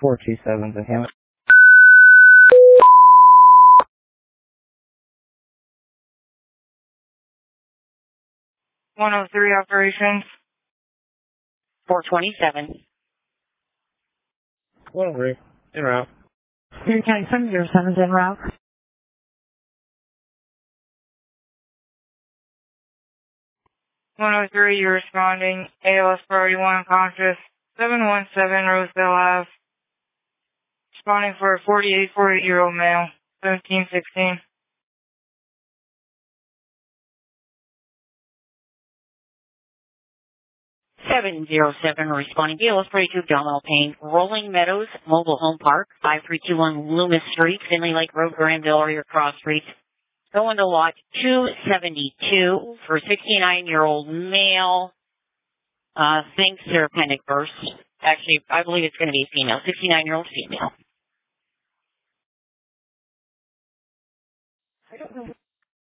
427 to Hammond. 103 operations. 427. 103, en route. Erie County 707 is en route. 103, you're responding. ALS priority 1 conscious. 717 Rosedale Ave. Responding for a 48-year-old male. 1716. 707 responding. BLS 42 abdominal pain. Rolling Meadows Mobile Home Park. 5321 Loomis Street. Finley Lake Road, Granville area cross streets. Going to lot 272 for a 69-year-old male. Thinks therapeutic burst. Actually, I believe it's going to be a female. 69-year-old female. I don't know.